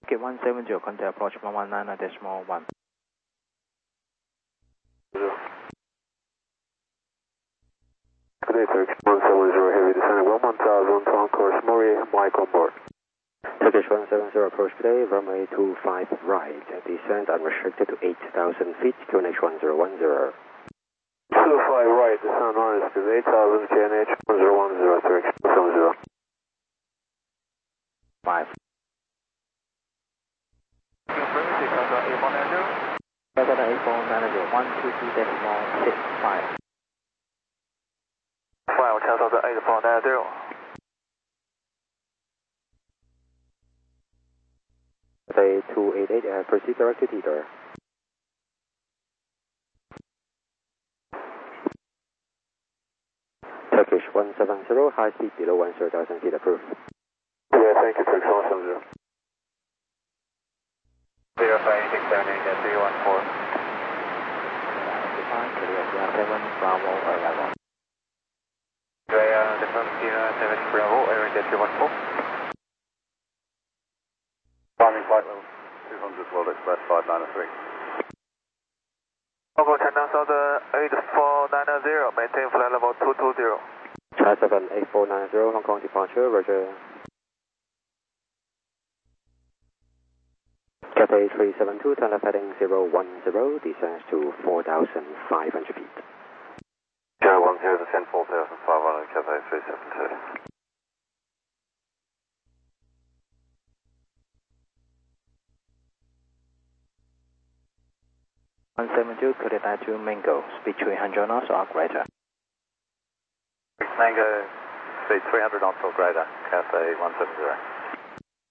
Okay, 170, contact approach 119.1. Good day, Turkish 170, heavy descending 1000 on course, Mori, Mike on board. Turkish 170, approach today, runway 25 right, descent unrestricted to 8,000 feet, QNH 1010. 25 right, descent unrestricted 8,000, QNH 1010, Turkish 170. 5. Delta 8490, 122.65. 5, cancel the 8490. Day 288, proceed direct to Theodore. Turkish 170, high speed below 10,000 feet approved. Yeah, thank you, Turkish 170. 058678-314. Define clear, Sierra 7 Bravo arrival. Define Sierra 7 Bravo, Air India 314. Climbing flight level 200, World Express 593. Hong Kong Chinatown Southern 8490, maintain flight level 220. China 7 8490, Hong Kong departure, roger. Cathay 372, turn left heading 010, descends to 4,500 feet. China 10, descend 4,500, Cathay 372. 172, clear to Mango, speed 300 knots or greater. Mango, speed 300 knots or greater, Cathay 170.